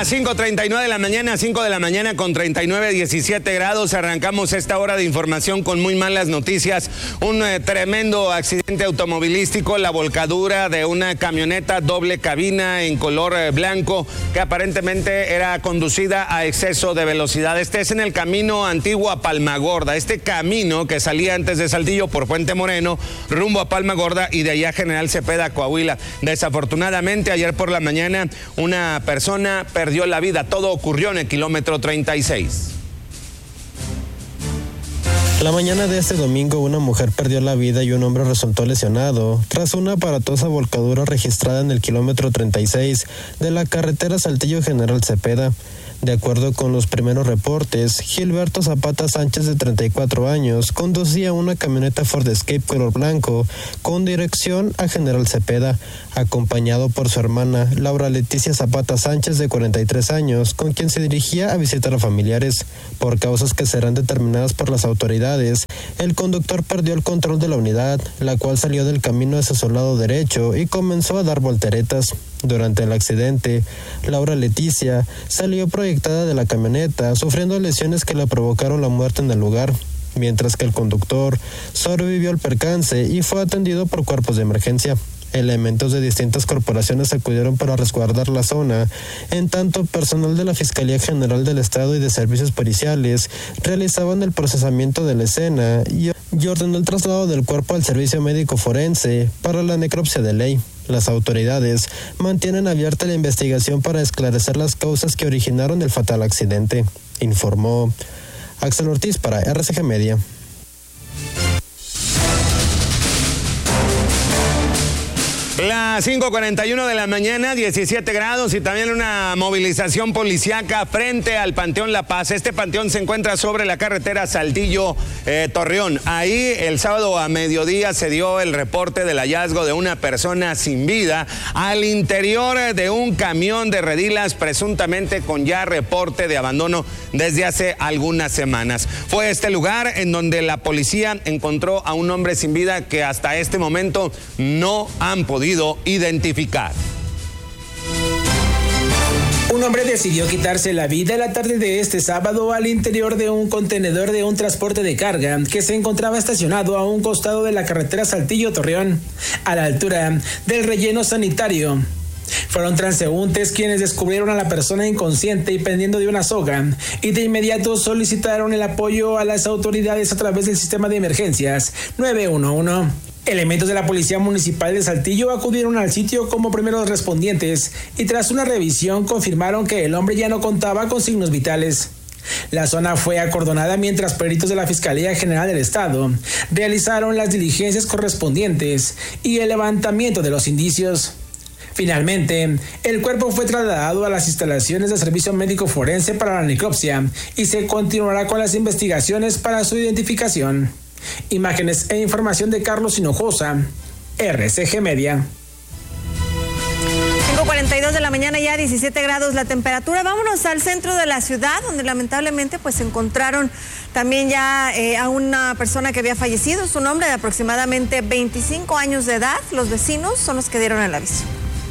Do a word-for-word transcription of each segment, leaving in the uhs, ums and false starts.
Las cinco treinta y nueve de la mañana, cinco de la mañana con treinta y nueve, diecisiete grados. Arrancamos esta hora de información con muy malas noticias. Un eh, tremendo accidente automovilístico, la volcadura de una camioneta doble cabina en color eh, blanco que aparentemente era conducida a exceso de velocidad. Este es en el camino antiguo a Palmagorda. Este camino que salía antes de Saltillo por Puente Moreno, rumbo a Palmagorda y de allá General Cepeda, Coahuila. Desafortunadamente, ayer por la mañana, una persona perdió la vida. Todo ocurrió en el kilómetro treinta y seis. La mañana de este domingo, una mujer perdió la vida y un hombre resultó lesionado tras una aparatosa volcadura registrada en el kilómetro treinta y seis de la carretera Saltillo General Cepeda. De acuerdo con los primeros reportes, Gilberto Zapata Sánchez, de treinta y cuatro años, conducía una camioneta Ford Escape color blanco con dirección a General Cepeda, acompañado por su hermana Laura Leticia Zapata Sánchez, de cuarenta y tres años, con quien se dirigía a visitar a familiares. Por causas que serán determinadas por las autoridades, el conductor perdió el control de la unidad, la cual salió del camino hacia su lado derecho y comenzó a dar volteretas. Durante el accidente, Laura Leticia salió proyectada de la camioneta, sufriendo lesiones que le provocaron la muerte en el lugar, mientras que el conductor sobrevivió al percance y fue atendido por cuerpos de emergencia. Elementos de distintas corporaciones acudieron para resguardar la zona, en tanto personal de la Fiscalía General del Estado y de Servicios Periciales realizaban el procesamiento de la escena y ordenó el traslado del cuerpo al Servicio Médico Forense para la necropsia de ley. Las autoridades mantienen abierta la investigación para esclarecer las causas que originaron el fatal accidente, informó Axel Ortiz para R C G Media. Las cinco cuarenta y uno de la mañana, diecisiete grados, y también una movilización policíaca frente al Panteón La Paz. Este panteón se encuentra sobre la carretera Saltillo-Torreón. Eh, Ahí el sábado a mediodía se dio el reporte del hallazgo de una persona sin vida al interior de un camión de redilas, presuntamente con ya reporte de abandono desde hace algunas semanas. Fue este lugar en donde la policía encontró a un hombre sin vida que hasta este momento no han podido identificar. Un hombre decidió quitarse la vida la tarde de este sábado al interior de un contenedor de un transporte de carga que se encontraba estacionado a un costado de la carretera Saltillo-Torreón, a la altura del relleno sanitario. Fueron transeúntes quienes descubrieron a la persona inconsciente y pendiendo de una soga, y de inmediato solicitaron el apoyo a las autoridades a través del sistema de emergencias nueve uno uno. Elementos de la Policía Municipal de Saltillo acudieron al sitio como primeros respondientes y tras una revisión confirmaron que el hombre ya no contaba con signos vitales. La zona fue acordonada mientras peritos de la Fiscalía General del Estado realizaron las diligencias correspondientes y el levantamiento de los indicios. Finalmente, el cuerpo fue trasladado a las instalaciones del Servicio Médico Forense para la necropsia y se continuará con las investigaciones para su identificación. Imágenes e información de Carlos Hinojosa, R C G Media. cinco cuarenta y dos de la mañana, ya diecisiete grados la temperatura. Vámonos al centro de la ciudad, donde lamentablemente pues encontraron también ya eh, a una persona que había fallecido. Es un hombre de aproximadamente veinticinco años de edad. Los vecinos son los que dieron el aviso.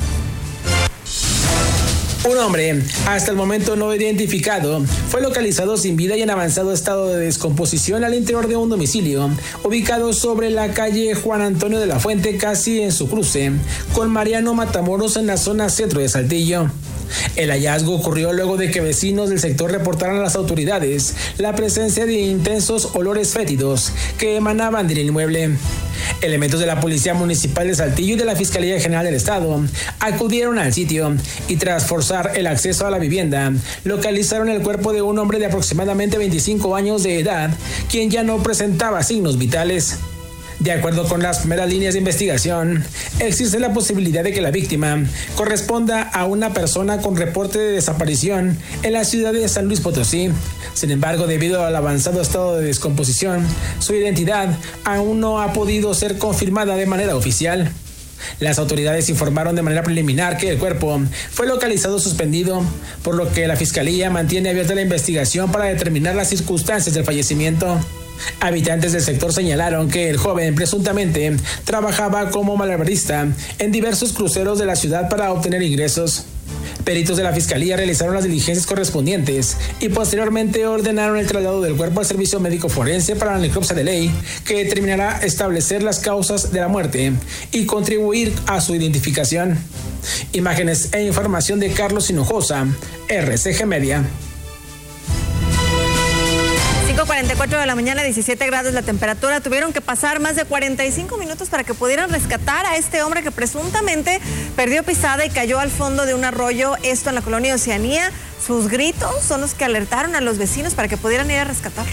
Un hombre, hasta el momento no identificado, fue localizado sin vida y en avanzado estado de descomposición al interior de un domicilio, ubicado sobre la calle Juan Antonio de la Fuente, casi en su cruce, con Mariano Matamoros en la zona centro de Saltillo. El hallazgo ocurrió luego de que vecinos del sector reportaran a las autoridades la presencia de intensos olores fétidos que emanaban del inmueble. Elementos de la Policía Municipal de Saltillo y de la Fiscalía General del Estado acudieron al sitio y tras forzar el acceso a la vivienda, localizaron el cuerpo de un hombre de aproximadamente veinticinco años de edad, quien ya no presentaba signos vitales. De acuerdo con las primeras líneas de investigación, existe la posibilidad de que la víctima corresponda a una persona con reporte de desaparición en la ciudad de San Luis Potosí. Sin embargo, debido al avanzado estado de descomposición, su identidad aún no ha podido ser confirmada de manera oficial. Las autoridades informaron de manera preliminar que el cuerpo fue localizado suspendido, por lo que la Fiscalía mantiene abierta la investigación para determinar las circunstancias del fallecimiento. Habitantes del sector señalaron que el joven presuntamente trabajaba como malabarista en diversos cruceros de la ciudad para obtener ingresos. Peritos de la Fiscalía realizaron las diligencias correspondientes y posteriormente ordenaron el traslado del cuerpo al servicio médico forense para la necropsia de ley, que determinará establecer las causas de la muerte y contribuir a su identificación. Imágenes e información de Carlos Hinojosa, R C G Media. cinco cuarenta y cuatro de la mañana, diecisiete grados la temperatura. Tuvieron que pasar más de cuarenta y cinco minutos para que pudieran rescatar a este hombre que presuntamente perdió pisada y cayó al fondo de un arroyo, esto en la colonia Oceanía. Sus gritos son los que alertaron a los vecinos para que pudieran ir a rescatarlo.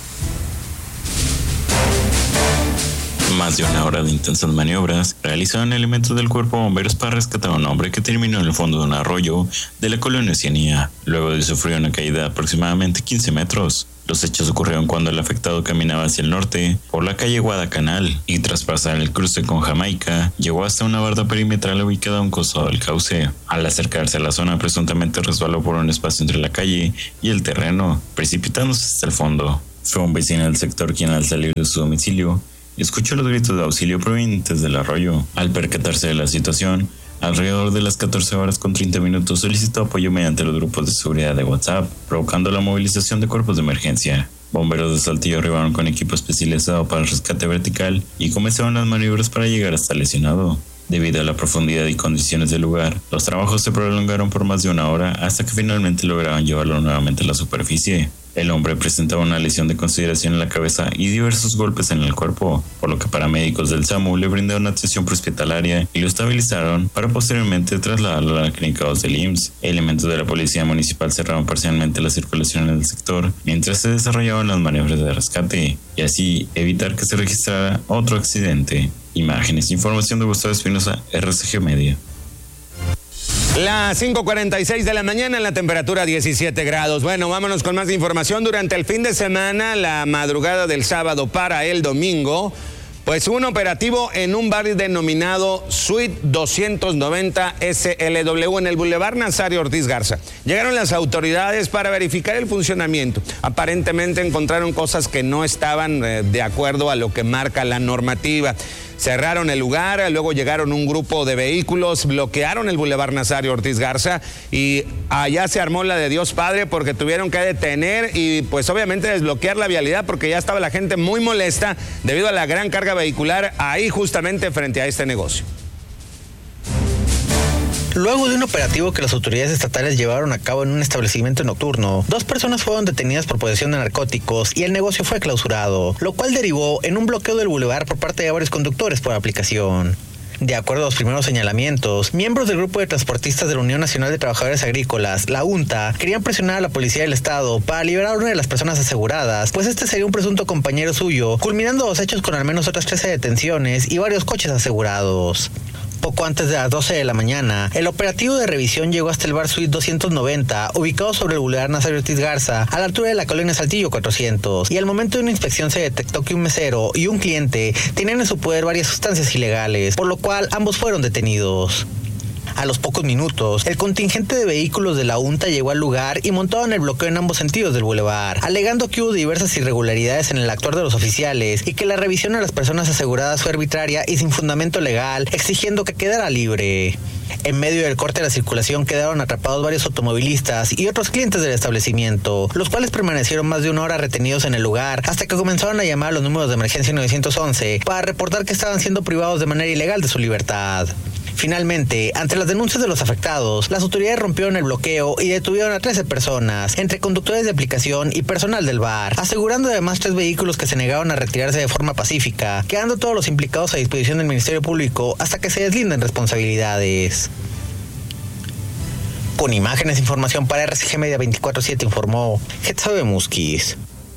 Más de una hora de intensas maniobras realizaron elementos del cuerpo de bomberos para rescatar a un hombre que terminó en el fondo de un arroyo de la colonia Oceanía, luego de sufrir una caída de aproximadamente quince metros. Los hechos ocurrieron cuando el afectado caminaba hacia el norte por la calle Guadalcanal y tras pasar el cruce con Jamaica, llegó hasta una barda perimetral ubicada a un costado del cauce. Al acercarse a la zona, presuntamente resbaló por un espacio entre la calle y el terreno, precipitándose hasta el fondo. Fue un vecino del sector quien, al salir de su domicilio, escuchó los gritos de auxilio provenientes del arroyo. Al percatarse de la situación, alrededor de las catorce horas con treinta minutos solicitó apoyo mediante los grupos de seguridad de WhatsApp, provocando la movilización de cuerpos de emergencia. Bomberos de Saltillo arribaron con equipo especializado para el rescate vertical y comenzaron las maniobras para llegar hasta el lesionado. Debido a la profundidad y condiciones del lugar, los trabajos se prolongaron por más de una hora hasta que finalmente lograron llevarlo nuevamente a la superficie. El hombre presentaba una lesión de consideración en la cabeza y diversos golpes en el cuerpo, por lo que paramédicos del SAMU le brindaron atención prehospitalaria y lo estabilizaron para posteriormente trasladarlo a la clínica dos del I M S S. Elementos de la policía municipal cerraron parcialmente la circulación en el sector mientras se desarrollaban las maniobras de rescate y así evitar que se registrara otro accidente. Imágenes e información de Gustavo Espinosa, R C G Media. Las cinco cuarenta y seis de la mañana, la temperatura diecisiete grados. Bueno, vámonos con más información. Durante el fin de semana, la madrugada del sábado para el domingo, pues un operativo en un bar denominado Suite doscientos noventa S L W en el Boulevard Nazario Ortiz Garza. Llegaron las autoridades para verificar el funcionamiento. Aparentemente encontraron cosas que no estaban eh, de acuerdo a lo que marca la normativa. Cerraron el lugar, luego llegaron un grupo de vehículos, bloquearon el Boulevard Nazario Ortiz Garza y allá se armó la de Dios Padre porque tuvieron que detener y pues obviamente desbloquear la vialidad porque ya estaba la gente muy molesta debido a la gran carga vehicular ahí justamente frente a este negocio. Luego de un operativo que las autoridades estatales llevaron a cabo en un establecimiento nocturno, dos personas fueron detenidas por posesión de narcóticos y el negocio fue clausurado, lo cual derivó en un bloqueo del bulevar por parte de varios conductores por aplicación. De acuerdo a los primeros señalamientos, miembros del grupo de transportistas de la Unión Nacional de Trabajadores Agrícolas, la UNTA, querían presionar a la policía del estado para liberar a una de las personas aseguradas, pues este sería un presunto compañero suyo, culminando los hechos con al menos otras trece detenciones y varios coches asegurados. Poco antes de las doce de la mañana, el operativo de revisión llegó hasta el bar Suite doscientos noventa, ubicado sobre el Boulevard Nazario Ortiz Garza, a la altura de la colonia Saltillo cuatrocientos, y al momento de una inspección se detectó que un mesero y un cliente tenían en su poder varias sustancias ilegales, por lo cual ambos fueron detenidos. A los pocos minutos, el contingente de vehículos de la UNTA llegó al lugar y montaron el bloqueo en ambos sentidos del bulevar, alegando que hubo diversas irregularidades en el actuar de los oficiales y que la revisión a las personas aseguradas fue arbitraria y sin fundamento legal, exigiendo que quedara libre. En medio del corte de la circulación quedaron atrapados varios automovilistas y otros clientes del establecimiento, los cuales permanecieron más de una hora retenidos en el lugar hasta que comenzaron a llamar a los números de emergencia nueve once para reportar que estaban siendo privados de manera ilegal de su libertad. Finalmente, ante las denuncias de los afectados, las autoridades rompieron el bloqueo y detuvieron a trece personas, entre conductores de aplicación y personal del bar, asegurando además tres vehículos que se negaron a retirarse de forma pacífica, quedando todos los implicados a disposición del Ministerio Público hasta que se deslinden responsabilidades. Con imágenes e información para R C G Media veinticuatro siete informó Getsabe Musquiz.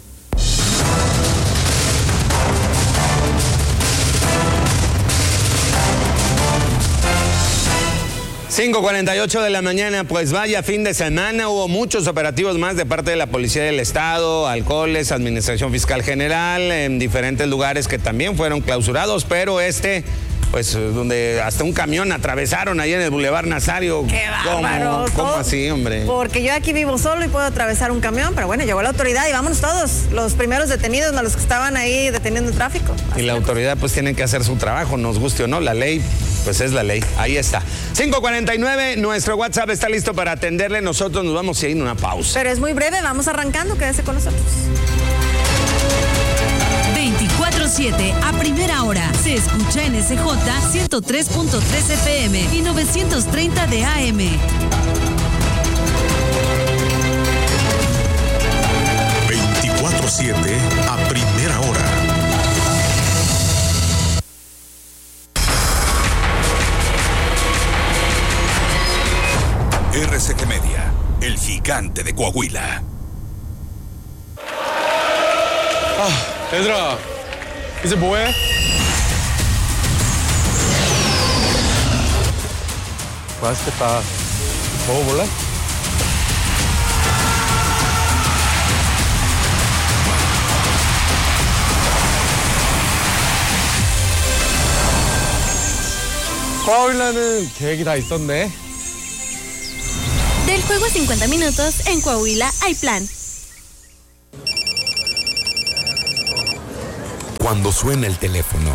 cinco cuarenta y ocho de la mañana, pues vaya fin de semana, hubo muchos operativos más de parte de la Policía del Estado, alcoholes, Administración Fiscal General, en diferentes lugares que también fueron clausurados, pero este, pues donde hasta un camión atravesaron ahí en el Boulevard Nazario. ¡Qué bárbaro! ¿Cómo, ¿Cómo así, hombre? Porque yo aquí vivo solo y puedo atravesar un camión, pero bueno, llegó la autoridad y vámonos todos, los primeros detenidos, los que estaban ahí deteniendo el tráfico. Y la autoridad pues tiene que hacer su trabajo, nos guste o no, la ley Pues es la ley, ahí está. cinco cuarenta y nueve, nuestro WhatsApp está listo para atenderle. Nosotros nos vamos a ir a una pausa. Pero es muy breve, vamos arrancando, quédese con nosotros. veinticuatro siete a primera hora. Se escucha en S J ciento tres punto tres F M y novecientos treinta de A M. veinticuatro siete a primera hora. R C G Media, el gigante de Coahuila. 아, 얘들아, 이제 뭐해? 맛있겠다. 먹어볼래? 코아ಹು일라는 계획이 다 있었네. Del juego a cincuenta minutos, en Coahuila hay plan. Cuando suena el teléfono,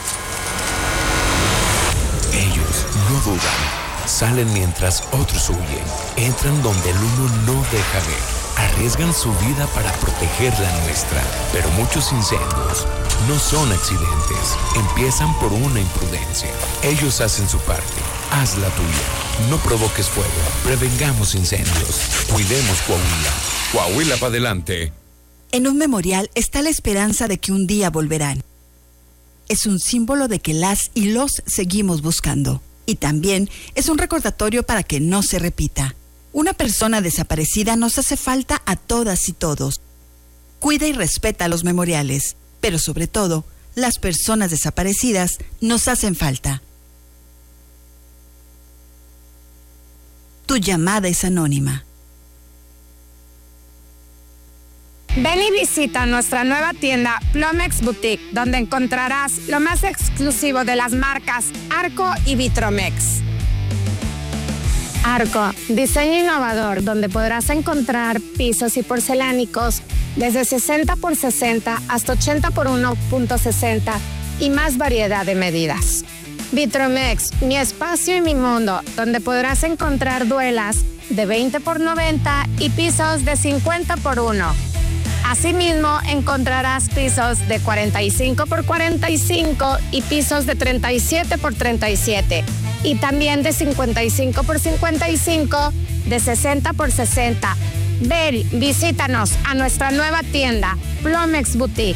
ellos no dudan. Salen mientras otros huyen. Entran donde el uno no deja ver. Arriesgan su vida para proteger la nuestra. Pero muchos incendios no son accidentes. Empiezan por una imprudencia. Ellos hacen su parte. Haz la tuya. No provoques fuego. Prevengamos incendios. Cuidemos Coahuila. Coahuila para adelante. En un memorial está la esperanza de que un día volverán. Es un símbolo de que las y los seguimos buscando. Y también es un recordatorio para que no se repita. Una persona desaparecida nos hace falta a todas y todos. Cuida y respeta los memoriales, pero sobre todo, las personas desaparecidas nos hacen falta. Tu llamada es anónima. Ven y visita nuestra nueva tienda Plomex Boutique, donde encontrarás lo más exclusivo de las marcas Arco y Vitromex. Arco, diseño innovador, donde podrás encontrar pisos y porcelánicos desde sesenta por sesenta hasta ochenta por uno punto sesenta y más variedad de medidas. Vitromex, mi espacio y mi mundo, donde podrás encontrar duelas de veinte por noventa y pisos de cincuenta por uno. Asimismo, encontrarás pisos de cuarenta y cinco por cuarenta y cinco y pisos de treinta y siete por treinta y siete. Y también de cincuenta y cinco por cincuenta y cinco, de sesenta por sesenta. Ven, visítanos a nuestra nueva tienda, Plomex Boutique.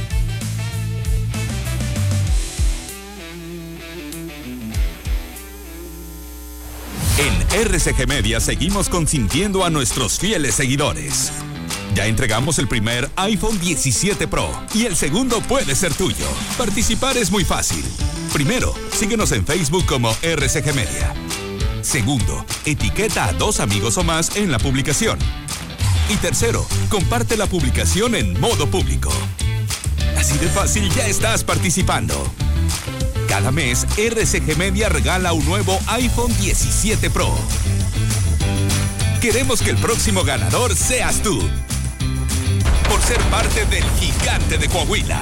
En R C G Media seguimos consintiendo a nuestros fieles seguidores. Ya entregamos el primer iPhone diecisiete Pro y el segundo puede ser tuyo. Participar es muy fácil. Primero, síguenos en Facebook como R C G Media. Segundo, etiqueta a dos amigos o más en la publicación. Y tercero, comparte la publicación en modo público. Así de fácil ya estás participando. Cada mes, R C G Media regala un nuevo iPhone diecisiete Pro. Queremos que el próximo ganador seas tú. Por ser parte del gigante de Coahuila.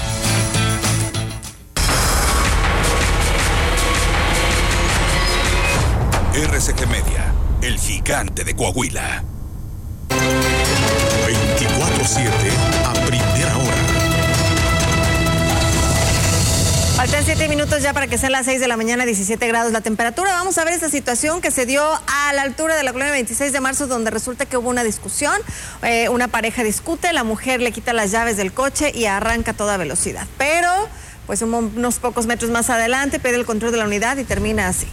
R C G Media, el gigante de Coahuila. veinticuatro siete a primera hora. Faltan siete minutos ya para que sean las seis de la mañana, diecisiete grados la temperatura. Vamos a ver esta situación que se dio a la altura de la colonia veintiséis de marzo, donde resulta que hubo una discusión. Eh, una pareja discute, la mujer le quita las llaves del coche y arranca a toda velocidad. Pero, pues unos pocos metros más adelante, pierde el control de la unidad y termina así.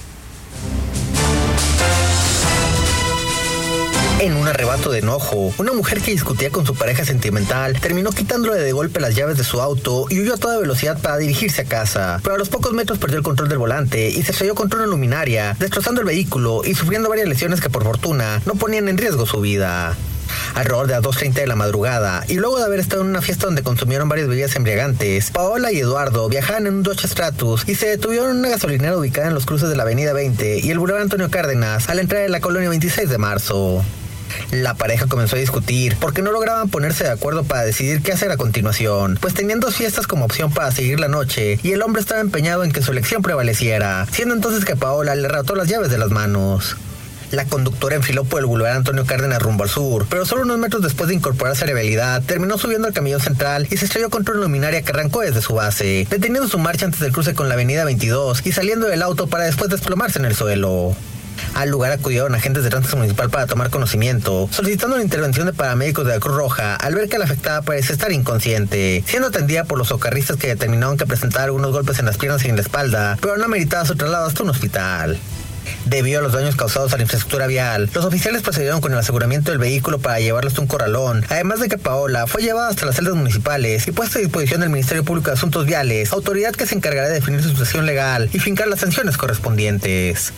En un arrebato de enojo, una mujer que discutía con su pareja sentimental terminó quitándole de golpe las llaves de su auto y huyó a toda velocidad para dirigirse a casa. Pero a los pocos metros perdió el control del volante y se estrelló contra una luminaria, destrozando el vehículo y sufriendo varias lesiones que por fortuna no ponían en riesgo su vida. Alrededor de las dos treinta de la madrugada, y luego de haber estado en una fiesta donde consumieron varias bebidas embriagantes, Paola y Eduardo viajaban en un Dodge Stratus y se detuvieron en una gasolinera ubicada en los cruces de la avenida veinte y el Boulevard Antonio Cárdenas, a la entrada de la colonia veintiséis de marzo. La pareja comenzó a discutir porque no lograban ponerse de acuerdo para decidir qué hacer a continuación, pues tenían dos fiestas como opción para seguir la noche y el hombre estaba empeñado en que su elección prevaleciera, siendo entonces que Paola le arrebató las llaves de las manos. La conductora enfiló por el Boulevard Antonio Cárdenas rumbo al sur, pero solo unos metros después de incorporarse a la vialidad, terminó subiendo al camión central y se estrelló contra una luminaria que arrancó desde su base, deteniendo su marcha antes del cruce con la avenida veintidós y saliendo del auto para después desplomarse en el suelo. Al lugar acudieron agentes de tránsito municipal para tomar conocimiento, solicitando la intervención de paramédicos de la Cruz Roja al ver que la afectada parece estar inconsciente, siendo atendida por los socorristas que determinaron que presentaba algunos golpes en las piernas y en la espalda, pero no ameritaba su traslado hasta un hospital. Debido a los daños causados a la infraestructura vial, los oficiales procedieron con el aseguramiento del vehículo para llevarlo hasta un corralón, además de que Paola fue llevada hasta las celdas municipales y puesta a disposición del Ministerio Público de Asuntos Viales, autoridad que se encargará de definir su situación legal y fincar las sanciones correspondientes.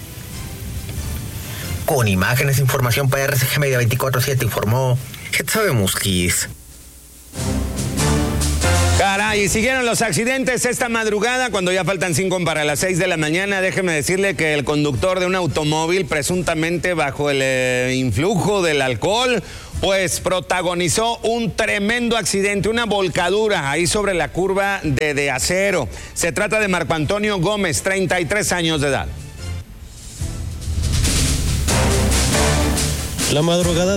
Con imágenes e información para R C G Media veinticuatro siete informó Getsabe Musquiz. Caray, siguieron los accidentes esta madrugada cuando ya faltan cinco para las seis de la mañana. Déjeme decirle que el conductor de un automóvil, presuntamente bajo el eh, influjo del alcohol, pues protagonizó un tremendo accidente, una volcadura ahí sobre la curva de, de Acero. Se trata de Marco Antonio Gómez, treinta y tres años de edad. La madrugada